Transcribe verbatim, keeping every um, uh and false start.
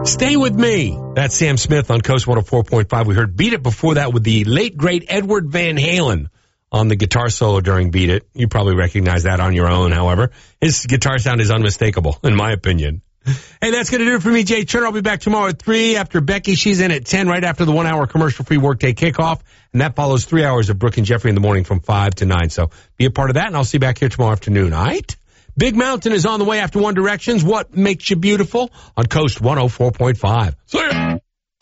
Stay with me. That's Sam Smith on Coast one oh four point five. We heard Beat It before that with the late, great Edward Van Halen on the guitar solo during Beat It. You probably recognize that on your own, however. His guitar sound is unmistakable, in my opinion. Hey, that's going to do it for me, Jay Turner. I'll be back tomorrow at three after Becky. She's in at ten right after the one-hour commercial-free workday kickoff. And that follows three hours of Brooke and Jeffrey in the morning from five to nine. So be a part of that, and I'll see you back here tomorrow afternoon, all right? Big Mountain is on the way after One Directions. What makes you beautiful? On Coast one oh four point five. See ya.